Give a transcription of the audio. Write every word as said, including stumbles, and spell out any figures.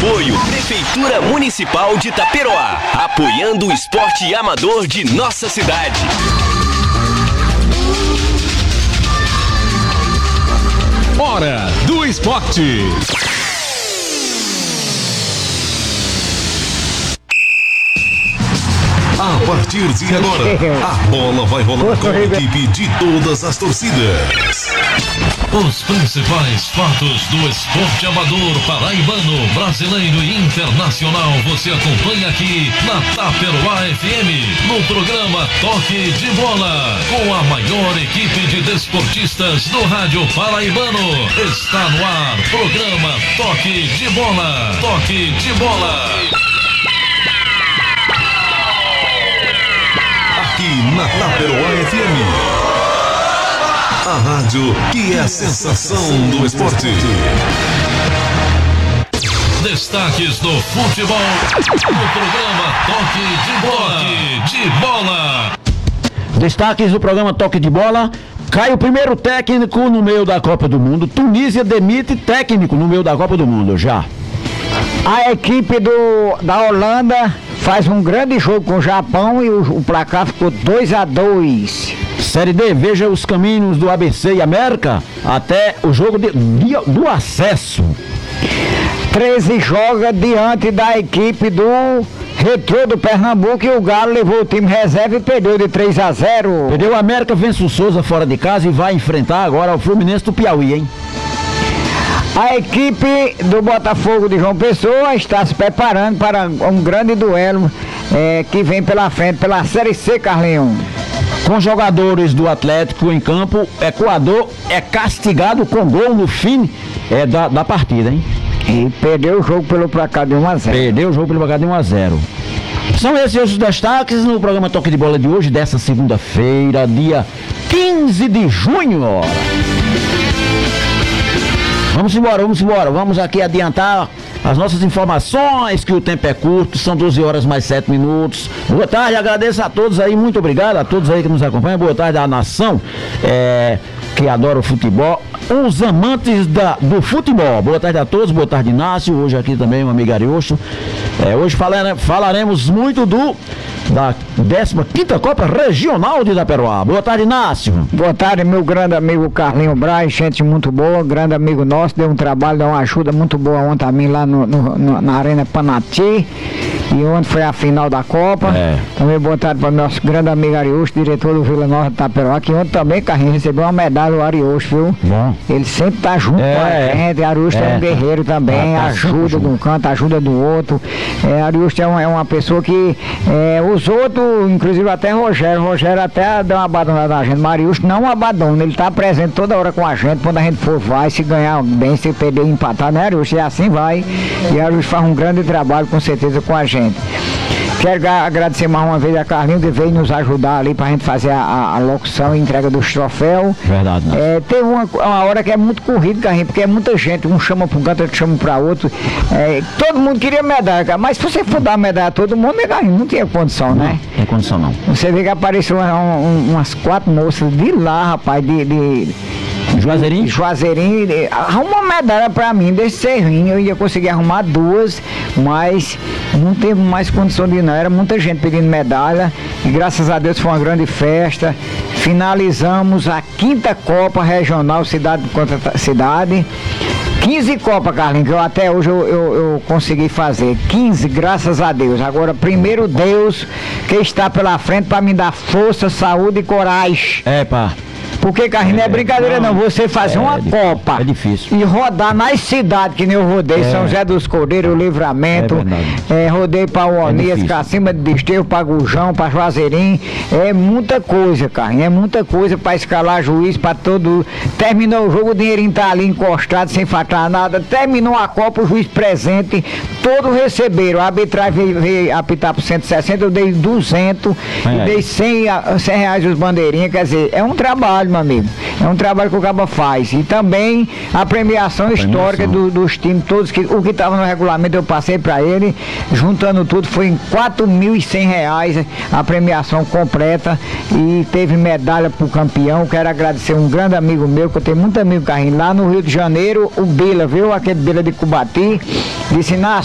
Apoio Prefeitura Municipal de Itaperoá, apoiando o esporte amador de nossa cidade. Hora do Esporte. A partir de agora, a bola vai rolar com a equipe de todas as torcidas. Os principais fatos do esporte amador paraibano, brasileiro e internacional você acompanha aqui na Itaperoá F M, no programa Toque de Bola, com a maior equipe de desportistas do rádio paraibano. Está no ar, programa Toque de Bola. Toque de Bola. Aqui na Itaperoá F M. A rádio que é a sensação do esporte. Destaques do futebol no programa Toque de Bola. Toque de Bola. Destaques do programa Toque de Bola. Cai o primeiro técnico no meio da Copa do Mundo. Tunísia demite técnico no meio da Copa do Mundo, já. A equipe do, da Holanda faz um grande jogo com o Japão e o, o placar ficou dois a dois. Série D, veja os caminhos do A B C e América até o jogo de, de, do acesso. treze joga diante da equipe do Retrô do Pernambuco e o Galo levou o time reserva e perdeu de três a zero. Perdeu o América, vence o Souza fora de casa e vai enfrentar agora o Fluminense do Piauí, hein? A equipe do Botafogo de João Pessoa está se preparando para um grande duelo é, que vem pela frente, pela Série C, Carlinhos. Com jogadores do Atlético em campo, Equador é castigado com gol no fim é, da, da partida, hein? E perdeu o jogo pelo placar de um a zero. Perdeu o jogo pelo placar de um a zero. São esses os destaques no programa Toque de Bola de hoje, dessa segunda-feira, dia quinze de junho. Vamos embora, vamos embora, vamos aqui adiantar as nossas informações, que o tempo é curto, são doze horas mais sete minutos. Boa tarde, agradeço a todos aí, muito obrigado a todos aí que nos acompanham. Boa tarde à nação é, que adora o futebol, os amantes da, do futebol. Boa tarde a todos, boa tarde, Inácio. Hoje aqui também o amigo Ariosto. É, hoje falaremos, falaremos muito do da décima quinta Copa Regional de Itaperoá. Boa tarde, Inácio. Boa tarde, meu grande amigo Carlinho Braz, gente muito boa, grande amigo nosso, deu um trabalho, deu uma ajuda muito boa ontem a mim lá no, no, no, na Arena Panati. E ontem foi a final da Copa. É. Também boa tarde para o nosso grande amigo Ariosto, diretor do Vila Nova de Itaperoá, que ontem também, Carlinhos, recebeu uma medalha, o Ariosto, viu? Bom. Ele sempre tá junto é, com a gente. Ariosto é, é um guerreiro também, ah, tá ajuda de um canto, ajuda do outro. É, Ariosto é, um, é uma pessoa que é, os outros, inclusive até Rogério, Rogério até deu uma abandonada na gente, mas Ariosto não abandona, ele tá presente toda hora com a gente, quando a gente for vai, se ganhar bem, se perder, empatar, né, Ariosto? E assim vai. E Ariosto faz um grande trabalho, com certeza, com a gente. Quero agradecer mais uma vez a Carlinhos que veio nos ajudar ali pra gente fazer a, a, a locução e entrega dos troféus. Verdade, né? É, tem uma, uma hora que é muito corrido, Carlinhos, porque é muita gente, um chama para um canto, outro chama para outro. É, todo mundo queria medalha, mas se você for dar medalha a todo mundo, né, Carlinhos, não tinha condição, não, né? Não tem condição não. Você vê que apareceu uma, um, umas quatro moças de lá, rapaz, de... de Juazeirinho? Juazeirinho, arruma uma medalha pra mim desse serrinho, eu ia conseguir arrumar duas, mas não teve mais condição de ir, não. Era muita gente pedindo medalha e graças a Deus foi uma grande festa. Finalizamos a quinta Copa Regional Cidade contra Cidade. quinze Copas, Carlinhos, que eu, até hoje eu, eu, eu consegui fazer. quinze, graças a Deus. Agora, primeiro Deus que está pela frente para me dar força, saúde e coragem. É, pá. Porque, Carlinhos, não é brincadeira não, você fazer é, uma é Copa é difícil. E rodar nas cidades, que nem eu rodei, é. São José dos Cordeiros, o Livramento, é é, rodei para o Onias, é Cacimba de Desterro, para Gujão, para Juazeirinho, é muita coisa, Carlinhos, é muita coisa para escalar juiz, para todo, terminou o jogo, o dinheirinho tá ali encostado, sem faltar nada, terminou a Copa, o juiz presente, todos receberam, a arbitragem veio, veio apitar por cento e sessenta, eu dei duzentos, é. Dei cem, cem reais os bandeirinhas, quer dizer, é um trabalho, meu amigo. É um trabalho que o Caba faz. E também a premiação, a premiação. histórica do, dos times todos, que o que estava no regulamento eu passei para ele, juntando tudo, foi em quatro mil e cem reais a premiação completa e teve medalha pro campeão. Quero agradecer um grande amigo meu, que eu tenho muito amigo, Carlinhos, lá no Rio de Janeiro, o Bila, viu? Aquele Bila de Cubati, disse,